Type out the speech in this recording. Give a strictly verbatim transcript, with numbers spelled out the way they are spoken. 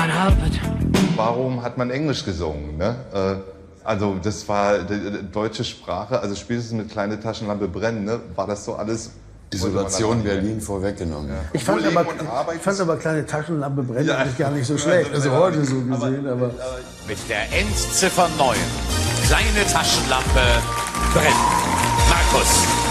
can't help it. Warum hat man Englisch gesungen? Ne? Äh, also das war die, die deutsche Sprache, also spätestens mit kleine Taschenlampe brennen, ne? War das so alles... Isolation Berlin vorweggenommen. Ja. Ich, fand aber, ich fand aber kleine Taschenlampe brennen ja. eigentlich gar nicht so schlecht. Also heute so gesehen, aber... Mit der Endziffer neun. Kleine Taschenlampe brennt. Markus.